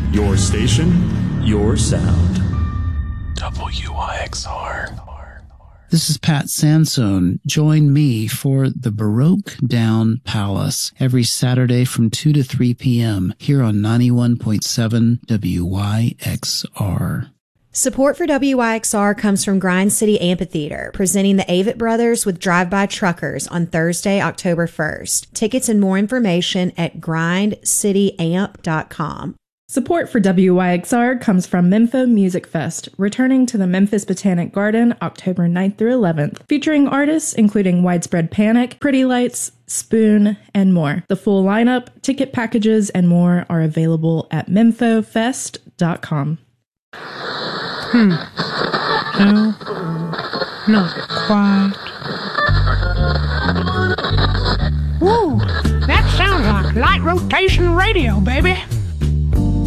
Your station, your sound. WYXR. This is Pat Sansone. Join me for the Baroque Down Palace every Saturday from 2 to 3 p.m. here on 91.7 WYXR. Support for WYXR comes from Grind City Amphitheater, presenting the Avett Brothers with Drive-By Truckers on Thursday, October 1st. Tickets and more information at grindcityamp.com. Support for WYXR comes from Mempho Music Fest, returning to the Memphis Botanic Garden October 9th through 11th, featuring artists including Widespread Panic, Pretty Lights, Spoon, and more. The full lineup, ticket packages, and more are available at memphofest.com. No, not quite. Whoa, that sounds like light rotation radio, baby.